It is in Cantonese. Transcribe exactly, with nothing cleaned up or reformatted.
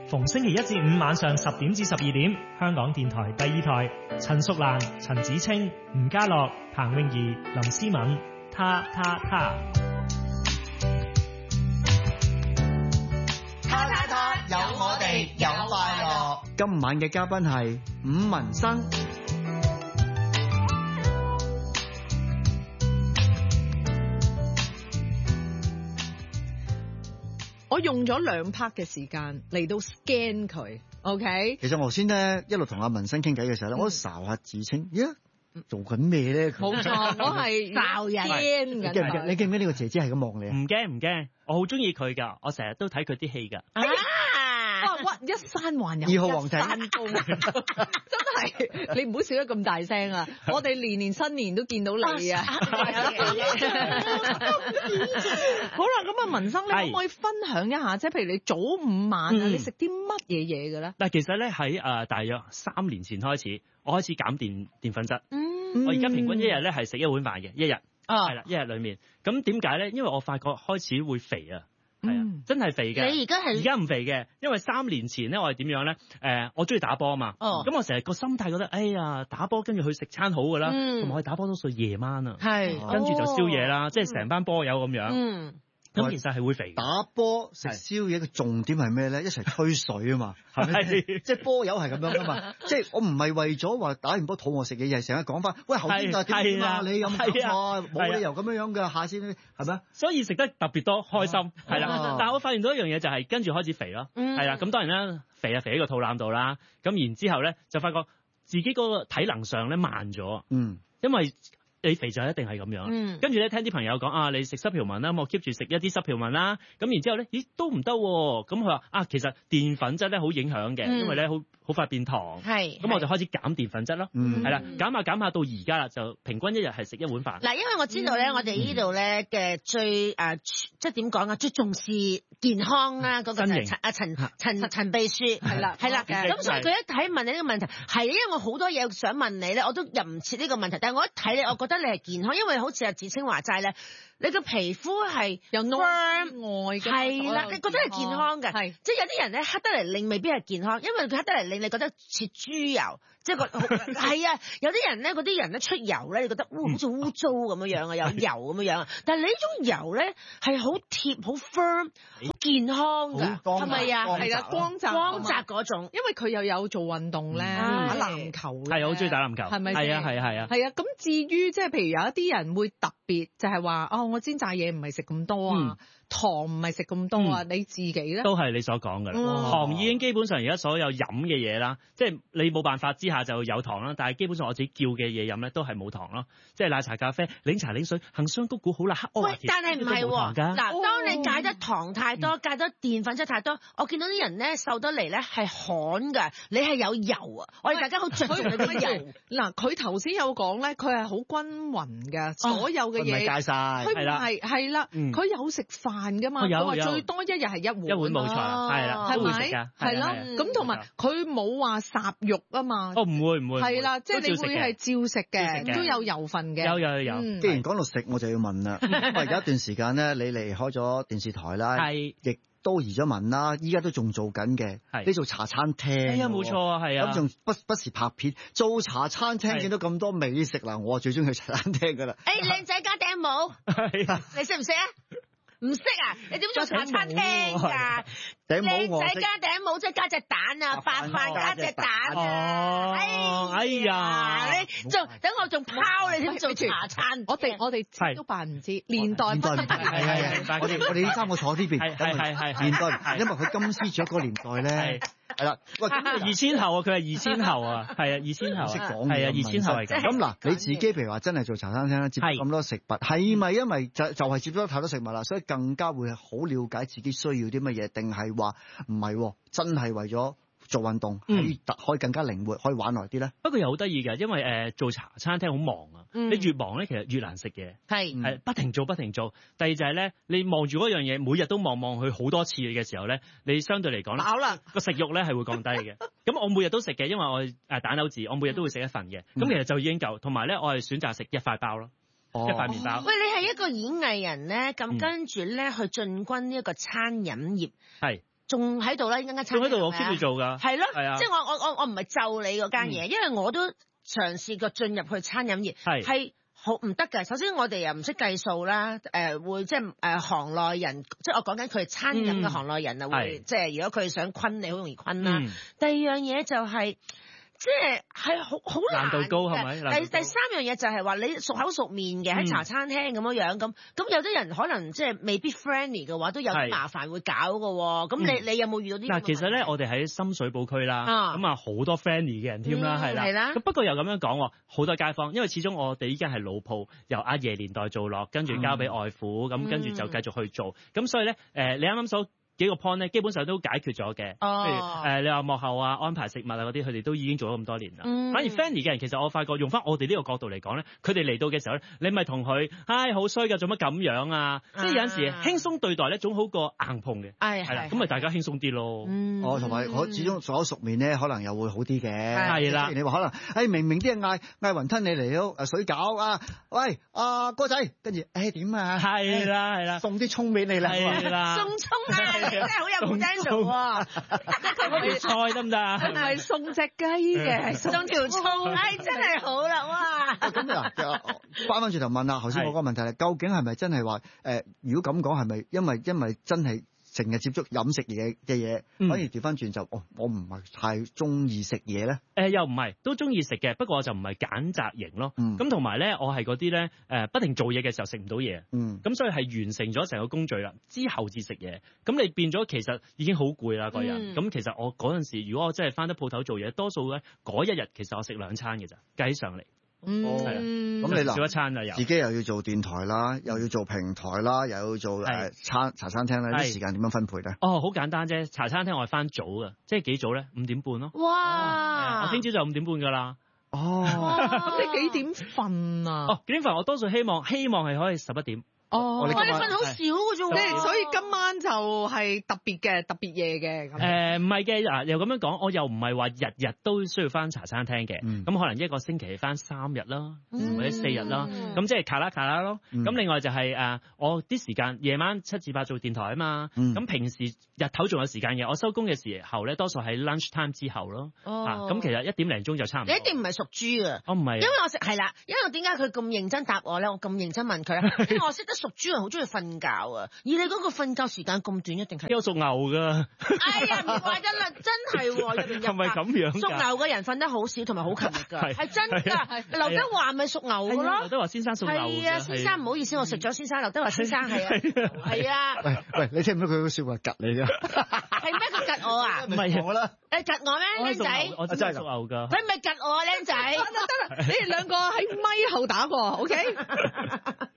逢星期一至五晚上十點至十二點，香港電台第二台，陳淑蘭、陳子清、吳家樂、彭詠儀、林思敏，他他他， 他他他，有我哋有快樂。 今晚嘅嘉賓係伍文生。 我用咗兩 part 嘅時間嚟到 scan 佢 ，OK？ 其實我頭先咧一路同阿文生傾偈嘅時候咧，嗯、我睄下子清，咦、yeah?，做緊咩咧？ 冇錯，我係睄人 scan 緊佢。 你記唔記得呢個姐姐係咁望你啊？ 唔驚唔驚，我好中意佢㗎，我成日都睇佢啲戲㗎。 啊！哇哇！一山還有二號皇帝， 一山高，真係你唔好笑得咁大聲啊！我哋年年新年都見到你啊！好啦，咁啊，文生，你可唔可以分享一下？即係譬如你早午晚啊，你食啲乜嘢嘢嘅咧？ 但係其實咧喺誒大約三年前開始，我開始減澱澱粉質。 嗯， 我而家平均一日咧係食一碗飯嘅，一日啊， 係啦，一日裡面。咁點解咧？因為我發覺開始會肥啊。係啊，嗯、真係肥嘅。 你而家係而家唔肥嘅，因為三年前咧，我係點樣咧？誒、呃，我中意打波啊嘛。哦。咁我成日個心態覺得，哎呀，打波跟住去食餐好㗎啦。嗯。同埋去打波多數夜晚啊。係。跟住就宵夜啦，哦、即係成班波友咁樣。嗯。咁其實係會肥嘅。 打波食宵夜嘅重點係咩咧？一齊吹水啊嘛，係咪？即係波友係咁樣噶嘛。即係我唔係為咗話打完波肚餓食嘢，而係成日講翻，喂後邊就點啊？你有冇搞錯？冇理由咁樣樣㗎，下先係咪？ 所以食得特別多，開心係啦。但係我發現到一樣嘢就係跟住開始肥咯，係啦。咁當然啦，肥啊肥喺個肚腩度啦。咁然之後咧就發覺自己嗰個體能上咧慢咗。嗯，因為你肥就一定係咁樣，嗯、跟住咧聽啲朋友講啊，你食濕條紋啦，咁我 keep 住食一啲濕條紋啦，咁然之後咧，咦都唔得喎，咁佢話啊，其實澱粉質咧好影響嘅，嗯、因為咧好好快變糖，係，咁我就開始減澱粉質咯，係啦、嗯，減下減下到而家啦，就平均一日係食一碗飯。嗱，因為我知道咧，嗯、我哋呢度咧嘅最誒、呃，即係點講啊，最重視健康啦，嗰、嗯、個就係阿陳陳陳秘書，係啦係啦，咁所以佢一睇問你呢個問題，係因為我好多嘢想問你咧，我都入唔切呢個問題，但係我一睇你，我覺得。覺得你係健康，因為好似阿子清話齋咧，你個皮膚係有內外嘅，係啦，你覺得係健康嘅，係即係有啲人咧黑得嚟令未必係健康，因為佢黑得嚟令你覺得似豬油，即係個係啊，有啲人咧嗰啲人咧出油咧，你覺得哇好似污糟咁樣樣啊，有油咁樣樣啊，但係你呢種油咧係好貼、好 firm、好健康㗎，係咪啊？係啊，光澤光澤嗰種，因為佢又有做運動咧，打籃球，係好中意打籃球，係咪？係啊，係啊，係啊，係啊。咁至於即係譬如有一啲人會特別就係話哦，我煎炸嘢唔係食咁多啊，嗯、糖唔係食咁多啊，嗯、你自己咧都係你所講㗎啦。嗯、糖已經基本上而家所有飲嘅嘢啦，即係你冇辦法之下就有糖啦。但係基本上我自己叫嘅嘢飲咧都係冇糖咯，即係奶茶、咖啡、檸茶、檸水、杏霜谷古好辣黑。喂，但係唔係喎？嗱，當你戒得糖太多，戒得澱粉質太多，我見到啲人咧瘦得嚟咧係旱㗎，你係有油啊！我哋大家好着重你啲油。嗱，佢頭先有講咧，佢係好均勻㗎，所有嘅嘢。戒晒，佢唔係係啦，佢有食飯噶嘛？佢話最多一日係一碗，一碗冇錯，係啦，係咪？係咯，咁同埋佢冇話霎肉啊嘛。哦，唔會唔會，係啦，即係你會係照食嘅，都有油分嘅。有有有。既然講到食，我就要問啦。因為有一段時間咧，你離開咗電視台啦，係亦都移咗民啦，依家都仲做緊嘅。你做茶餐廳，係啊，冇錯啊，係啊。咁仲不不時拍片，做茶餐廳見到咁多美食啦，我最中意去茶餐廳噶啦。誒，靚仔加頂帽，你識唔識啊？唔識啊？你點做茶餐廳㗎？頂帽我識。靚仔加頂帽即係加隻蛋啊，白飯加隻蛋啊。哎呀，你做等我仲拋你點做茶餐？我哋我哋都扮唔知年代不同。係係係，我哋我哋呢三個坐呢邊。係係係年代，因為佢金絲雀嗰個年代咧。係啦，喂，二千後啊，佢係二千後啊，係啊，二千後識講係啊，二千後嚟嘅。咁嗱，你自己譬如話真係做茶餐廳啦，接咁多食物，係咪因為就就係接咗太多食物啦，所以更加會好了解自己需要啲乜嘢，定係話唔係真係為咗做運動，可以可以更加靈活，可以玩耐啲咧。不過又好得意嘅，因為誒、呃、做茶餐廳好忙啊，嗯、你越忙咧，其實越難食嘢。係係是不停做不停做。第二就係咧，你望住嗰樣嘢，每日都望望佢好多次嘅時候咧，你相對嚟講飽啦，個食慾咧係會降低嘅。咁我每日都食嘅，因為我誒蛋撻字，我每日都會食一份嘅。咁、嗯、其實就已經夠。同埋咧，我係選擇食一塊包咯。哦、一塊麵包。喂，你係一個演藝人咧，咁跟住咧去進軍呢一個餐飲業。係。 仲喺度咧，間間餐廳仲喺度我 keep 住做㗎。 係咯， 係啊， 即係我我我我唔係就你嗰間嘢， 嗯、 因為我都嘗試過進入去餐飲業，係好唔得㗎。首先我哋又唔識計數啦，誒、呃、會即係誒行內人，即係我講緊佢係餐飲嘅行內人啊，嗯、會即係如果佢想昆你，好容易昆啦。嗯、第二樣嘢就係、是。即係係好好難度高係咪？ 第第三樣嘢就係話你熟口熟面嘅喺茶餐廳咁樣樣咁，咁有啲人可能即係未必 friendly 嘅話，都有啲麻煩會搞嘅喎。咁你你有冇遇到啲？ 嗱，其實咧，我哋喺深水埗區啦，咁啊好多 friendly 嘅人添啦，係啦。係啦。咁不過又咁樣講，好多街坊，因為始終我哋依家係老鋪，由阿爺年代做落，跟住交俾外父，咁跟住就繼續去做。咁所以咧，誒你啱啱所幾個 point 咧，基本上都解決咗嘅。哦，譬如誒、呃，你話幕後啊、安排食物啊嗰啲，佢哋都已經做咗咁多年啦。嗯、反而 friendly 嘅人，其實我發覺用翻我哋呢個角度嚟講咧，佢哋嚟到嘅時候咧，你咪同佢，唉，好衰㗎，做乜咁樣啊？啊即係有陣時輕鬆對待咧，總好過硬碰嘅。係係啦，咁咪大家輕鬆啲咯。嗯、 哦，同埋我始終熟口熟面咧，可能又會好啲嘅。 係啦， 你話可能，唉，明明啲人嗌嗌雲吞你嚟咗誒水餃啊，喂，阿、啊、哥仔，跟住誒點啊？係啦係啦， 送啲葱俾你啦。 係啦， 送葱啊！真係好有古仔做啊！ 佢菜得唔得啊？ 係送隻雞嘅，係送條葱，唉，真係好啦，哇！ 咁啊，翻返轉頭問下頭先我個問題啦，究竟係咪真係話誒？如果咁講係咪因為因為真係？成日接觸飲食嘢嘅嘢，反而調翻轉就，哦，我唔係太中意食嘢咧。誒、 呃，又唔係，都中意食嘅，不過我就唔係揀擇型咯。咁同埋咧，我係嗰啲咧，誒、呃，不停做嘢嘅時候食唔到嘢。嗯。咁所以係完成咗成個工序啦，之後至食嘢。咁你變咗其實已經好攰啦個人。咁、嗯、其實我嗰陣時，如果我真係翻得鋪頭做嘢，多數咧嗰一日其實我食兩餐嘅咋，計上嚟。 嗯，係啦，咁你嗱，一餐啊，又自己又要做電台啦，又要做平台啦，又要做誒餐茶餐廳咧，啲時間點樣分配咧？ 哦，好簡單啫，茶餐廳我係翻早嘅，即係幾早咧？五點半咯。 哇！ 我聽朝就五點半噶啦。 哦， 咁你幾點瞓啊？ 哦，幾點瞓？我多數希望希望係可以十一點。 哦， 你瞓好少嘅啫喎， 所以今晚就係特別嘅，特別夜嘅。 誒唔係嘅，嗱又咁樣講，我又唔係話日日都需要翻茶餐廳嘅，咁、嗯、可能一個星期翻三日啦，嗯、或者四日啦，咁、嗯、即係卡啦卡啦咯。咁、嗯、另外就係、是、誒，我啲時間夜晚七至八做電台啊嘛，咁、嗯、平時日頭仲有時間嘅，我收工嘅時候咧，多數喺 lunch time 之後咯。哦，咁、啊、其實一點零鐘就差唔多。 你一定唔係屬豬啊？ 我唔係， 因為我食係啦，因為點解佢咁認真答我咧？我咁認真問佢，因為我識得屬豬人好中意瞓覺啊！而你嗰個瞓覺時間咁短，一定係有屬牛㗎。 哎呀，唔怪得啦，真係喎，入邊有。 係咪咁樣？ 屬牛嘅人瞓得好少，同埋好勤力㗎，係真㗎。劉德華咪屬牛㗎咯。 劉德華先生屬牛。 係啊，先生唔好意思，我食咗先生。劉德華先生係啊，係啊。 喂喂，你聽唔到佢個説話趌你㗎？ 係咩？佢趌我啊？ 唔係我啦。 你趌我咩，僆仔？ 我真係屬牛㗎。 佢咪趌我啊，僆仔？ 得啦，你哋兩個喺咪後打過，OK？